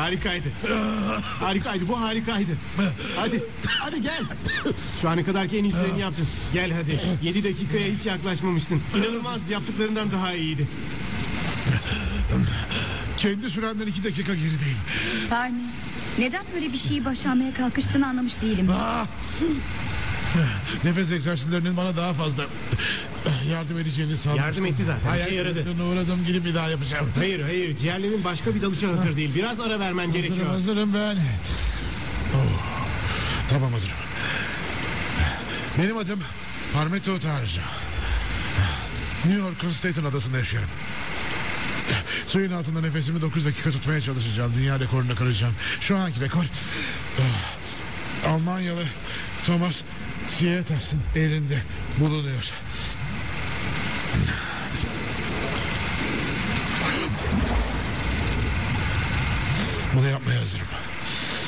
Harikaydı. Harikaydı, bu harikaydı. Hadi gel. Şu ana kadarki en iyisini yaptın. Gel hadi. 7 dakikaya hiç yaklaşmamışsın. İnanılmaz, yaptıklarından daha iyiydi. Kendi süremden 2 dakika gerideyim. Barney, neden böyle bir şeyi başarmaya kalkıştığını anlamış değilim. Nefes egzersizlerinin bana daha fazla yardım edeceğini sanmıştım. Yardım etti zaten. Hayal İşe yaradı. kırıklığına uğradım, gidip bir daha yapacağım. Hayır. Ciğerlerin başka bir dalışa hazır değil. Biraz ara vermen gerekiyor. Hazırım ben. Tamam, hazırım. Benim adım Parmetto Tarja. New York'un Staten adasında yaşıyorum. Suyun altında nefesimi 9 dakika tutmaya çalışacağım. Dünya rekorunu kıracağım. Şu anki rekor Almanyalı Thomas Sietas'ın elinde bulunuyor. Bunu yapmaya hazırım.